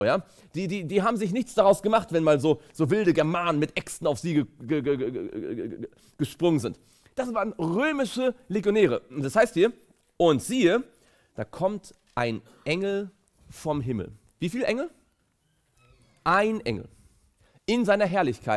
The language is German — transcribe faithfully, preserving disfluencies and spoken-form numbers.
Ja? Die, die, die haben sich nichts daraus gemacht, wenn mal so, so wilde Germanen mit Äxten auf sie ge, ge, ge, ge, ge, gesprungen sind. Das waren römische Legionäre. Und das heißt hier, und siehe, da kommt ein Engel vom Himmel. Wie viele Engel? Ein Engel. In seiner Herrlichkeit.